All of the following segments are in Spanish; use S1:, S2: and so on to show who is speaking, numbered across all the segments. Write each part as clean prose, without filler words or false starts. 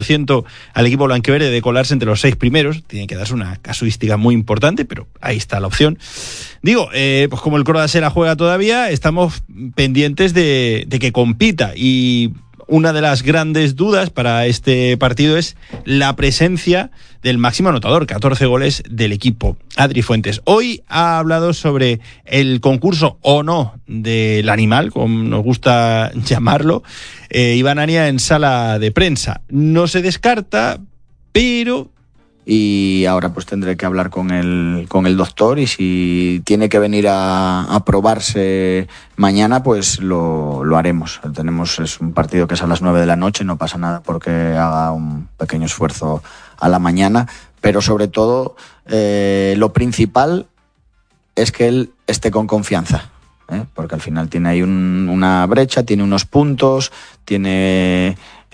S1: 50% al equipo blanquiverde de colarse entre los 6 primeros. Tiene que darse una casuística muy importante, pero ahí está la opción. Digo, pues como el Croda se la juega todavía, estamos pendientes de que compita, y una de las grandes dudas para este partido es la presencia del máximo anotador, 14 goles del equipo, Adri Fuentes. Hoy ha hablado sobre el concurso o no del animal, como nos gusta llamarlo, Iván Ania en sala de prensa. No se descarta, pero...
S2: Y ahora pues tendré que hablar con el doctor, y si tiene que venir a probarse mañana, pues lo haremos. Es un partido que es a las 9 de la noche, no pasa nada porque haga un pequeño esfuerzo a la mañana, pero sobre todo lo principal es que él esté con confianza, porque al final tiene ahí una brecha, tiene unos puntos, tiene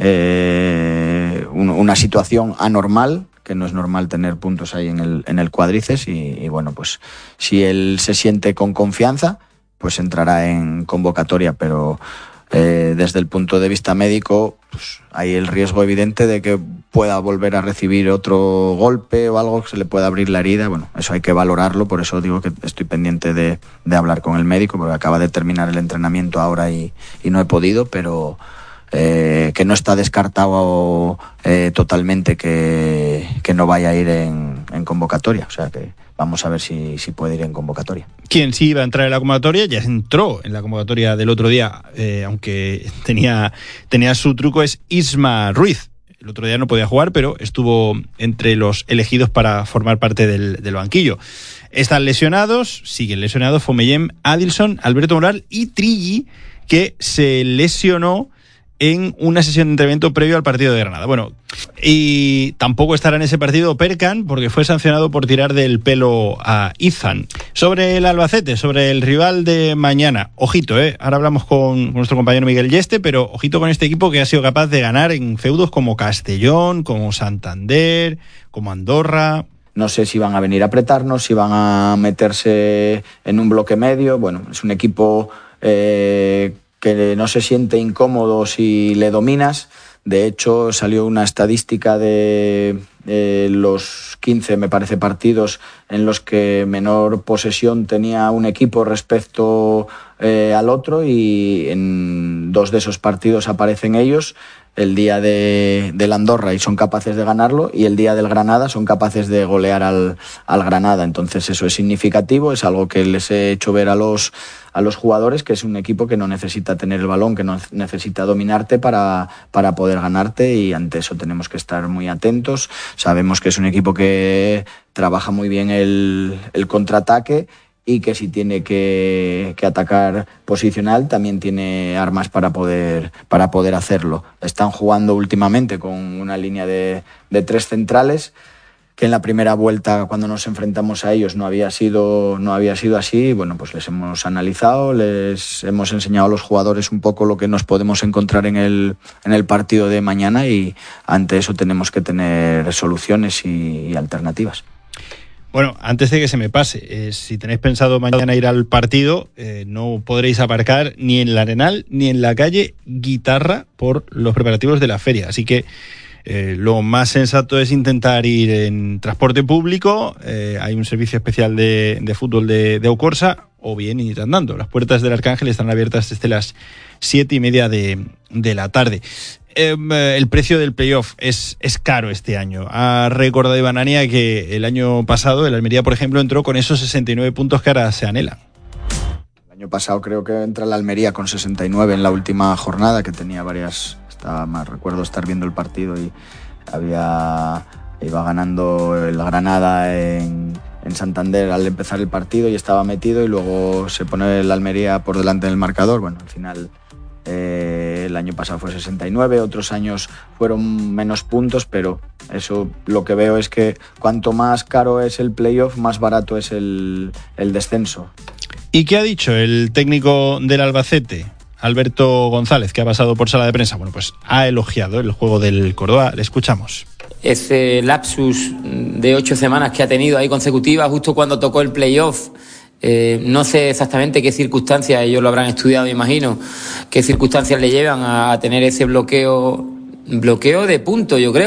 S2: una situación anormal, que no es normal tener puntos ahí en el cuádriceps, y bueno, pues si él se siente con confianza, pues entrará en convocatoria, pero desde el punto de vista médico, pues hay el riesgo evidente de que pueda volver a recibir otro golpe o algo, que se le pueda abrir la herida. Bueno, eso hay que valorarlo, por eso digo que estoy pendiente de hablar con el médico, porque acaba de terminar el entrenamiento ahora y no he podido, pero... que no está descartado totalmente que no vaya a ir en convocatoria, o sea que vamos a ver si puede ir en convocatoria.
S1: Quien sí iba a entrar en la convocatoria, ya entró en la convocatoria del otro día, aunque tenía su truco, es Isma Ruiz. El otro día no podía jugar, pero estuvo entre los elegidos para formar parte del banquillo. Siguen lesionados Fomellem, Adilson, Alberto Moral y Trilli, que se lesionó en una sesión de entrenamiento previo al partido de Granada. Bueno, y tampoco estará en ese partido Perkan, porque fue sancionado por tirar del pelo a Izan. Sobre el Albacete, sobre el rival de mañana, ojito, ahora hablamos con nuestro compañero Miguel Yeste, pero ojito con este equipo que ha sido capaz de ganar en feudos como Castellón, como Santander, como Andorra.
S2: No sé si van a venir a apretarnos, si van a meterse en un bloque medio. Bueno, es un equipo que no se siente incómodo si le dominas. De hecho, salió una estadística de los 15, me parece, partidos en los que menor posesión tenía un equipo respecto al otro, y en 2 de esos partidos aparecen ellos. El día del Andorra y son capaces de ganarlo, y el día del Granada son capaces de golear al Granada. Entonces eso es significativo, es algo que les he hecho ver a los jugadores, que es un equipo que no necesita tener el balón, que no necesita dominarte para poder ganarte, y ante eso tenemos que estar muy atentos. Sabemos que es un equipo que trabaja muy bien el contraataque, y que si tiene que atacar posicional también tiene armas para poder hacerlo. Están jugando últimamente con una línea de 3 centrales, que en la primera vuelta, cuando nos enfrentamos a ellos, no había sido así. Bueno, pues les hemos analizado, les hemos enseñado a los jugadores un poco lo que nos podemos encontrar en el partido de mañana, y ante eso tenemos que tener soluciones y alternativas.
S1: Bueno, antes de que se me pase, si tenéis pensado mañana ir al partido, no podréis aparcar ni en el Arenal ni en la calle Guitarra por los preparativos de la feria. Así que lo más sensato es intentar ir en transporte público. Hay un servicio especial de fútbol de Eucorsa, o bien ir andando. Las puertas del Arcángel están abiertas desde las 7:30 de la tarde. El precio del playoff es caro este año. Ha recordado Iván Ania que el año pasado el Almería, por ejemplo, entró con esos 69 puntos que ahora se anhelan.
S2: El año pasado creo que entra la Almería con 69 en la última jornada, que tenía varias... recuerdo estar viendo el partido y iba ganando el Granada en Santander al empezar el partido, y estaba metido, y luego se pone el Almería por delante del marcador. Bueno, al final... el año pasado fue 69, otros años fueron menos puntos, pero eso lo que veo es que cuanto más caro es el playoff, más barato es el descenso.
S1: ¿Y qué ha dicho el técnico del Albacete, Alberto González, que ha pasado por sala de prensa? Bueno, pues ha elogiado el juego del Córdoba. Le escuchamos.
S3: Ese lapsus de 8 semanas que ha tenido ahí consecutivas, justo cuando tocó el playoff, no sé exactamente qué circunstancias, ellos lo habrán estudiado, me imagino, qué circunstancias le llevan a tener ese bloqueo de puntos, yo creo.